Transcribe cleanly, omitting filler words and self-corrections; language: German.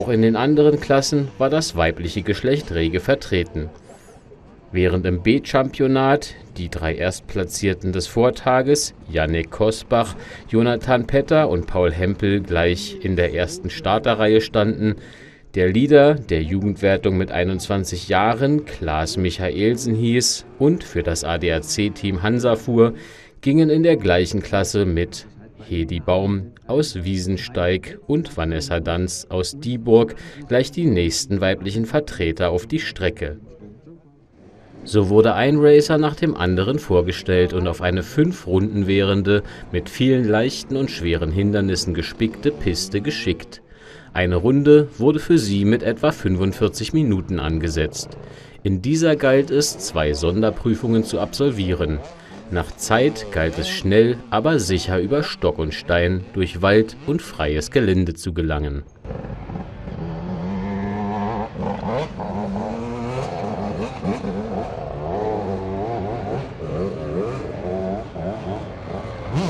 Auch in den anderen Klassen war das weibliche Geschlecht rege vertreten. Während im B-Championat die 3 Erstplatzierten des Vortages, Jannik Kosbach, Jonathan Petter und Paul Hempel, gleich in der ersten Starterreihe standen, der Leader der Jugendwertung mit 21 Jahren, Klaas Michaelsen hieß und für das ADAC-Team Hansa fuhr, gingen in der gleichen Klasse mit Hedi Baum aus Wiesensteig und Vanessa Danz aus Dieburg gleich die nächsten weiblichen Vertreter auf die Strecke. So wurde ein Racer nach dem anderen vorgestellt und auf eine 5 Runden währende, mit vielen leichten und schweren Hindernissen gespickte Piste geschickt. Eine Runde wurde für sie mit etwa 45 Minuten angesetzt. In dieser galt es, 2 Sonderprüfungen zu absolvieren. Nach Zeit galt es schnell, aber sicher über Stock und Stein durch Wald und freies Gelände zu gelangen.